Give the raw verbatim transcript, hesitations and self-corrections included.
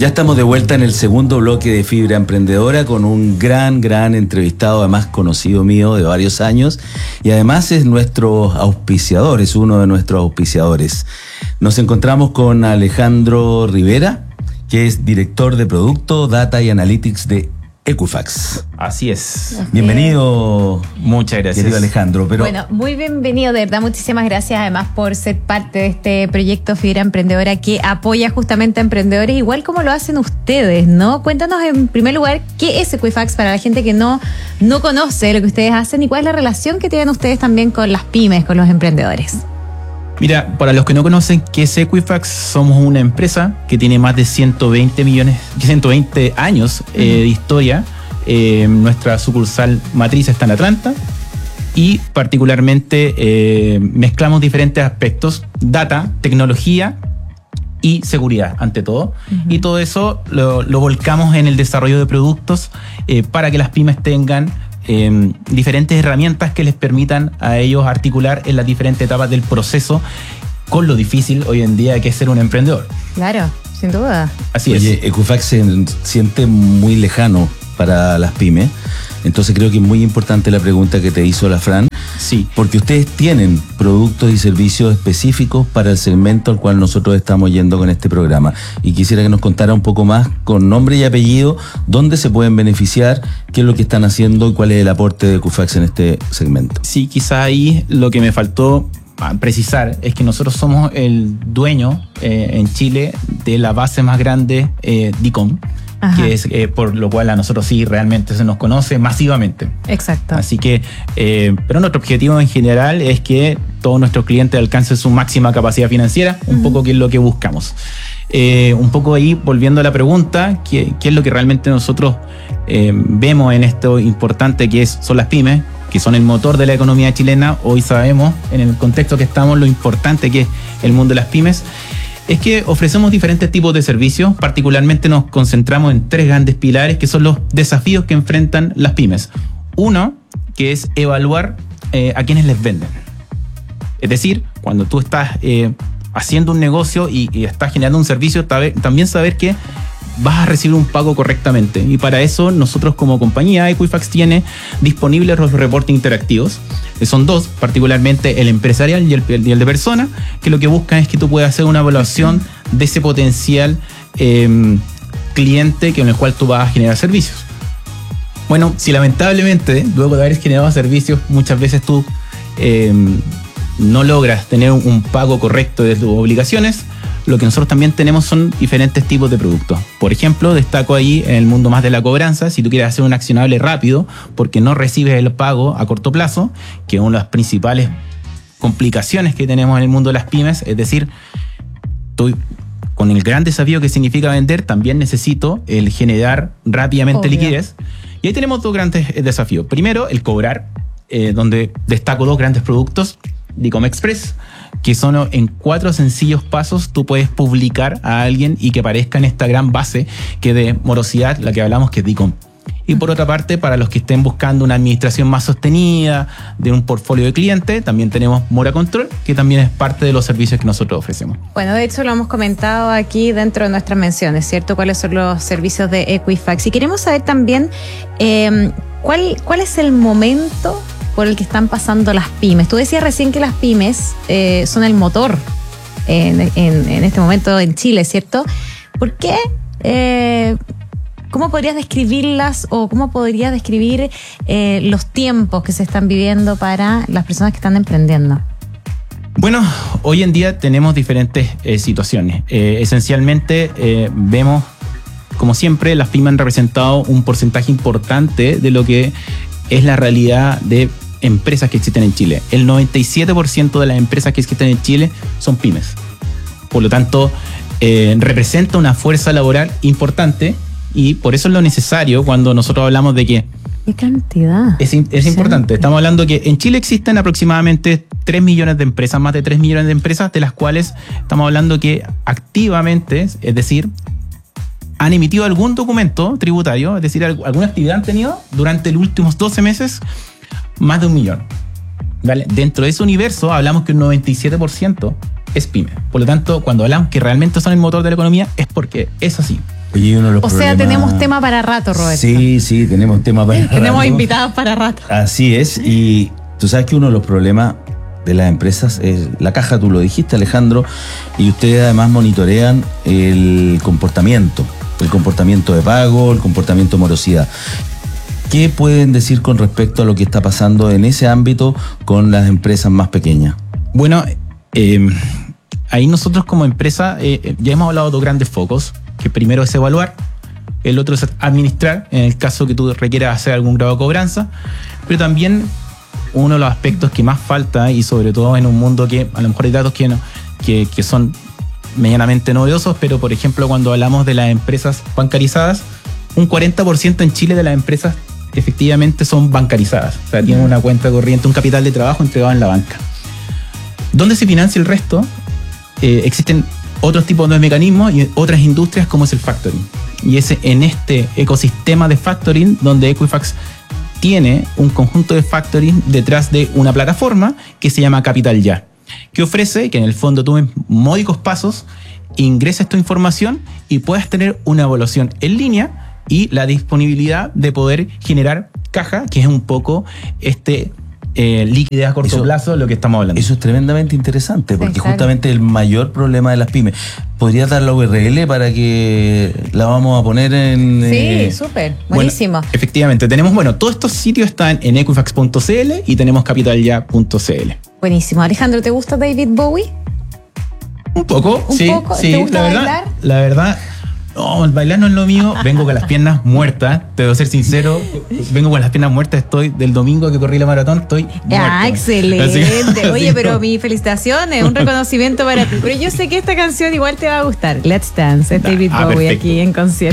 Ya estamos de vuelta en el segundo bloque de Fibra Emprendedora con un gran, gran entrevistado, además conocido mío de varios años, y además es nuestro auspiciador, es uno de nuestros auspiciadores. Nos encontramos con Alejandro Rivera, que es director de Producto, Data y Analytics de Equifax. Así es. Bienvenido. Muchas gracias. Querido Alejandro. Pero... Bueno, muy bienvenido, de verdad, muchísimas gracias además por ser parte de este proyecto Fibra Emprendedora que apoya justamente a emprendedores, igual como lo hacen ustedes, ¿no? Cuéntanos en primer lugar, ¿qué es Equifax para la gente que no, no conoce lo que ustedes hacen y cuál es la relación que tienen ustedes también con las pymes, con los emprendedores? Mira, para los que no conocen qué es Equifax, somos una empresa que tiene más de ciento veinte millones, ciento veinte años eh, uh-huh. de historia. Eh, nuestra sucursal matriz está en Atlanta y particularmente eh, mezclamos diferentes aspectos: data, tecnología y seguridad, ante todo. Uh-huh. Y todo eso lo, lo volcamos en el desarrollo de productos eh, para que las pymes tengan Eh, diferentes herramientas que les permitan a ellos articular en las diferentes etapas del proceso con lo difícil hoy en día que es ser un emprendedor. Claro, sin duda. Así Oye, es. Equifax se siente muy lejano para las pymes, entonces creo que es muy importante la pregunta que te hizo la Fran. Sí. Porque ustedes tienen productos y servicios específicos para el segmento al cual nosotros estamos yendo con este programa. Y quisiera que nos contara un poco más, con nombre y apellido, dónde se pueden beneficiar, qué es lo que están haciendo y cuál es el aporte de Equifax en este segmento. Sí, quizá ahí lo que me faltó precisar es que nosotros somos el dueño eh, en Chile de la base más grande eh, D I C O M. Ajá. Que es eh, por lo cual a nosotros sí realmente se nos conoce masivamente. Exacto. Así que, eh, pero nuestro objetivo en general es que todos nuestros clientes alcancen su máxima capacidad financiera, un uh-huh. poco que es lo que buscamos. Eh, un poco ahí, volviendo a la pregunta, ¿qué, qué es lo que realmente nosotros eh, vemos en esto importante que es, son las pymes, que son el motor de la economía chilena? Hoy sabemos, en el contexto que estamos, lo importante que es el mundo de las pymes. Es que ofrecemos diferentes tipos de servicios, particularmente nos concentramos en tres grandes pilares que son los desafíos que enfrentan las pymes. Uno, que es evaluar eh, a quienes les venden. Es decir, cuando tú estás eh, haciendo un negocio y, y estás generando un servicio, también saber que vas a recibir un pago correctamente. Y para eso nosotros como compañía, Equifax tiene disponibles los reportes interactivos. Son dos, particularmente el empresarial y el, y el de persona, que lo que buscan es que tú puedas hacer una evaluación de ese potencial eh, cliente con el cual tú vas a generar servicios. Bueno, si lamentablemente, luego de haber generado servicios, muchas veces tú eh, no logras tener un pago correcto de tus obligaciones, lo que nosotros también tenemos son diferentes tipos de productos. Por ejemplo, destaco ahí en el mundo más de la cobranza, si tú quieres hacer un accionable rápido porque no recibes el pago a corto plazo, que es una de las principales complicaciones que tenemos en el mundo de las pymes, es decir, estoy con el gran desafío que significa vender, también necesito el generar rápidamente Obvio. liquidez. Y ahí tenemos dos grandes desafíos. Primero, el cobrar, eh, donde destaco dos grandes productos, D I C O M Express, que son en cuatro sencillos pasos tú puedes publicar a alguien y que aparezca en esta gran base que de morosidad, la que hablamos, que es D I C O M. Y por otra parte, para los que estén buscando una administración más sostenida de un portfolio de clientes, también tenemos Mora Control, que también es parte de los servicios que nosotros ofrecemos. Bueno, de hecho lo hemos comentado aquí dentro de nuestras menciones, ¿cierto? ¿Cuáles son los servicios de Equifax? Y queremos saber también eh, cuál, cuál es el momento por el que están pasando las pymes. Tú decías recién que las pymes eh, son el motor en, en, en este momento en Chile, ¿cierto? ¿Por qué? Eh, ¿Cómo podrías describirlas o cómo podrías describir eh, los tiempos que se están viviendo para las personas que están emprendiendo? Bueno, hoy en día tenemos diferentes eh, situaciones. Eh, esencialmente eh, vemos, como siempre, las pymes han representado un porcentaje importante de lo que es la realidad de empresas que existen en Chile. El noventa y siete por ciento de las empresas que existen en Chile son pymes. Por lo tanto, eh, representa una fuerza laboral importante y por eso es lo necesario cuando nosotros hablamos de que... ¿Qué cantidad? Es, es importante. Estamos hablando que en Chile existen aproximadamente tres millones de empresas, más de tres millones de empresas, de las cuales estamos hablando que activamente, es decir, han emitido algún documento tributario, es decir, alguna actividad han tenido durante los últimos doce meses, más de un millón. ¿Vale? Dentro de ese universo hablamos que un noventa y siete por ciento es pyme. Por lo tanto, cuando hablamos que realmente son el motor de la economía, es porque es así. Oye, uno de los o problemas... sea, tenemos tema para rato, Roberto. Sí, sí, tenemos tema para rato. Tenemos invitados para rato. Así es, y tú sabes que uno de los problemas de las empresas es la caja, tú lo dijiste, Alejandro, y ustedes además monitorean el comportamiento, el comportamiento de pago, el comportamiento de morosidad. ¿Qué pueden decir con respecto a lo que está pasando en ese ámbito con las empresas más pequeñas? Bueno, eh, ahí nosotros como empresa eh, ya hemos hablado de dos grandes focos, que primero es evaluar, el otro es administrar, en el caso que tú requieras hacer algún grado de cobranza, pero también uno de los aspectos que más falta, y sobre todo en un mundo que a lo mejor hay datos que, no, que, que son medianamente novedosos, pero por ejemplo cuando hablamos de las empresas bancarizadas, un cuarenta por ciento en Chile de las empresas efectivamente son bancarizadas, o sea, uh-huh. tienen una cuenta corriente, un capital de trabajo entregado en la banca. ¿Dónde se financia el resto? Eh, existen otros tipos de mecanismos y otras industrias como es el factoring. Y es en este ecosistema de factoring donde Equifax tiene un conjunto de factoring detrás de una plataforma que se llama Capital Ya, que ofrece que en el fondo tú en módicos pasos ingreses tu información y puedas tener una evaluación en línea y la disponibilidad de poder generar caja, que es un poco este eh, liquidez a corto eso, plazo, lo que estamos hablando. Eso es tremendamente interesante, porque Exacto. justamente el mayor problema de las pymes. ¿Podrías dar la U R L para que la vamos a poner en...? Sí, eh... súper, buenísimo. Bueno, efectivamente, tenemos, bueno, todos estos sitios están en equifax punto c l y tenemos capital ya punto c l. Buenísimo. Alejandro, ¿te gusta David Bowie? Un poco, ¿Un sí, poco? sí. ¿Te gusta la verdad, bailar? La verdad, no, el bailar no es lo mío. Vengo con las piernas muertas, te debo ser sincero. Vengo con las piernas muertas. Estoy del domingo que corrí la maratón, estoy muerto. Ah, excelente. Así, Oye, así pero no. mis felicitaciones, un reconocimiento para ti. Pero yo sé que esta canción igual te va a gustar. Let's Dance, es Ah, David ah, Bowie perfecto. aquí en concierto.